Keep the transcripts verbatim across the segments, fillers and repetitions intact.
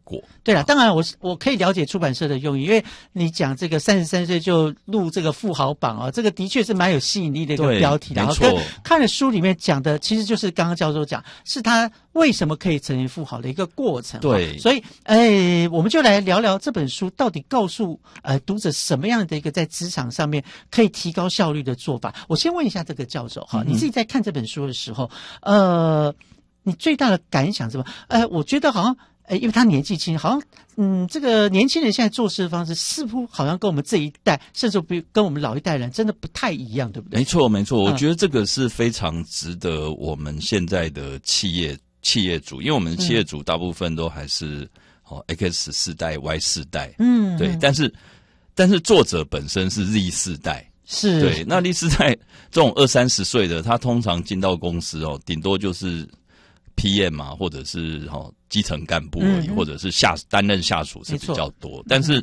过。 对了，当然我我可以了解出版社的用意，因为你讲这个三十三岁就入这个富豪榜啊，这个的确是蛮有吸引力的一个标题。然后跟看了书里面讲的，其实就是刚刚教授讲，是他为什么可以成为富豪的一个过程。 对， 所以哎，我们就来聊聊这本书到底告诉呃读者什么样的一个在职场上面可以提高效率的做法。我先问一下这个教授哈，嗯、你自己在看这本书的时候，呃，你最大的感想是什么？呃，我觉得好像。呃，因为他年纪轻，好像嗯，这个年轻人现在做事的方式似乎好像跟我们这一代，甚至比跟我们老一代人真的不太一样，对不对？ 没错，没错，我觉得这个是非常值得我们现在的企业企业主，因为我们企业主大部分都还是、嗯、哦 X 世代、Y 世代，嗯，对，但是但是作者本身是 Z 世代。 是， 对，那 Z 世代这种二三十岁的，他通常进到公司哦，顶多就是。P M 啊，或者是齁基层干部而已，嗯、或者是下担任下属是比较多。但是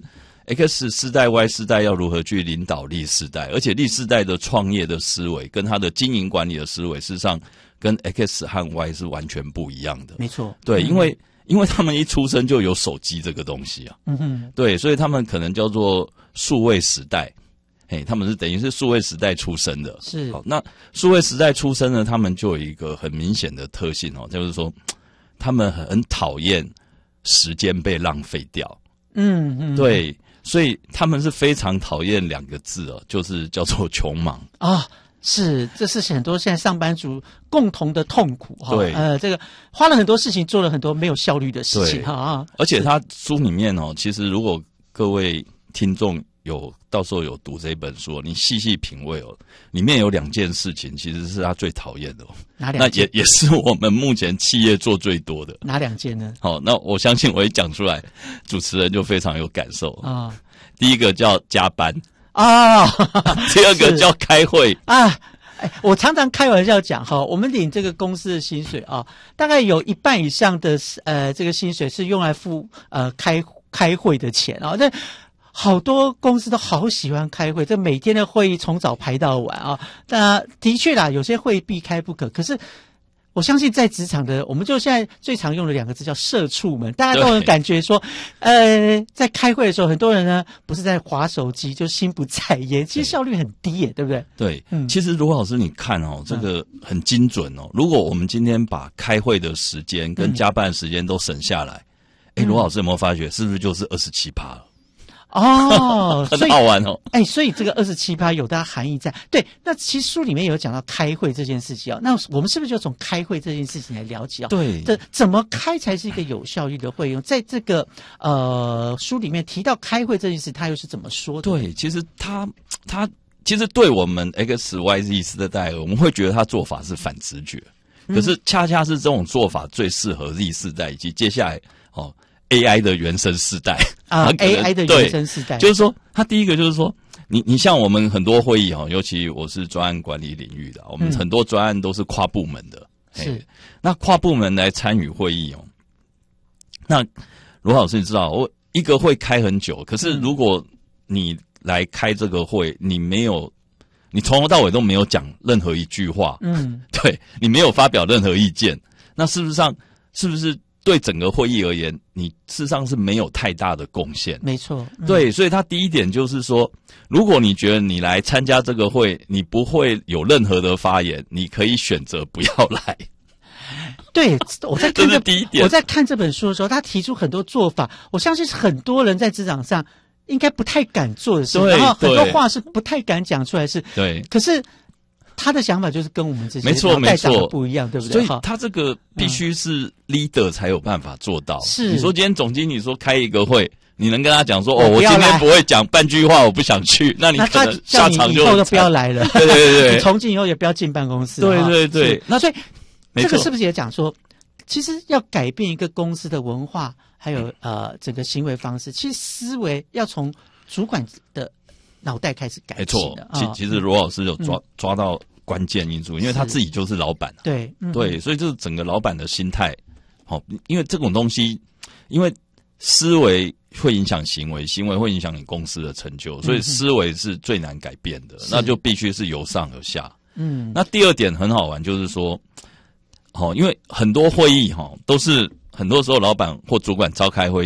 X 世代、Y 世代要如何去领导 Z 世代，而且 Z 世代的创业的思维跟他的经营管理的思维，事实上跟 X 和 Y 是完全不一样的。 没错， 对，嗯、因为因为他们一出生就有手机这个东西啊，嗯哼，对，所以他们可能叫做数位时代。嘿，他们是等于是数位时代出生的， 是好。那数位时代出生呢，他们就有一个很明显的特性哦，就是说，他们很讨厌时间被浪费掉。嗯嗯，对，所以他们是非常讨厌两个字哦，就是叫做穷忙啊。是，这是很多现在上班族共同的痛苦哈。 对， 呃，这个花了很多事情，做了很多没有效率的事情哈啊。 而且他书里面哦，其实如果各位听众。有到时候有读这本书，你细细品味哦，里面有两件事情其实是他最讨厌的哦。 哪两件？ 那也也是我们目前企业做最多的。 哪两件呢？ 好，那我相信我一讲出来，主持人就非常有感受啊、哦。第一个叫加班啊、哦，第二个叫开会啊。哎，我常常开玩笑讲哈，我们领这个公司的薪水啊，大概有一半以上的呃这个薪水是用来付呃开开会的钱啊。这好多公司都好喜欢开会，这每天的会议从早排到晚啊。那的确啦，有些会必开不可。可是我相信在职场的，我们就现在最常用的两个字叫社畜们，大家都能感觉说，呃，在开会的时候，很多人呢不是在滑手机，就心不在焉，其实效率很低耶，对不对？ 对，嗯，其实罗老师你看哦，这个很精准哦。如果我们今天把开会的时间跟加班的时间都省下来，哎、嗯，罗老师有没有发觉，是不是就是二十七趴了？ 哦， 很好玩哦！ 哎，所以这个二十七趴有它含义在。对，那其实书里面有讲到开会这件事情啊，那我们是不是就从开会这件事情来了解啊？ 对， 这怎么开才是一个有效率的会用？在这个呃书里面提到开会这件事，他又是怎么说的？ 对，其实他他其实对我们 X Y Z 世代，我们会觉得他做法是反直觉，嗯、可是恰恰是这种做法最适合 Z 世代以及接下来哦。A I 的原生世代啊 ，A I 的原生世代， 就是说，他第一个就是说，你你像我们很多会议哈，尤其我是专案管理领域的，我们很多专案都是跨部门的， 嗯、是那跨部门来参与会议哦。那罗老师，你知道，我一个会开很久，可是如果你来开这个会，你没有，你从头到尾都没有讲任何一句话，嗯，对你没有发表任何意见，那事实上是不是？对整个会议而言，你事实上是没有太大的贡献。 没错，嗯、 对，所以他第一点就是说，如果你觉得你来参加这个会，你不会有任何的发言，你可以选择不要来。 对，我在看这这是第一点。 我在看这本书的时候，他提出很多做法，我相信很多人在职场上应该不太敢做的事，然后很多话是不太敢讲出来的事。 对， 可是。他的想法就是跟我们这些没错没错不一样，对不对？ 所以他这个必须是 leader 才有办法做到。 是、嗯， 你说今天总经理说开一个会，你能跟他讲说哦，我今天不会讲半句话，我不想去，那你可能下场就以后都不要来了。 对对对， 你从今以后也不要进办公室。 对对对， 那所以这个是不是也讲说，其实要改变一个公司的文化，还有呃整个行为方式，其实思维要从主管的脑袋开始改进的。 没错，其其实罗老师有抓、嗯、抓到关键因素，因为他自己就是老板、啊。 对、嗯、 对，所以这是整个老板的心态。好、哦，因为这种东西，因为思维会影响行为，行为会影响你公司的成就，所以思维是最难改变的，嗯、那就必须是由上而下。嗯，那第二点很好玩，就是说，好、哦，因为很多会议哈、哦、都是很多时候老板或主管召开会议。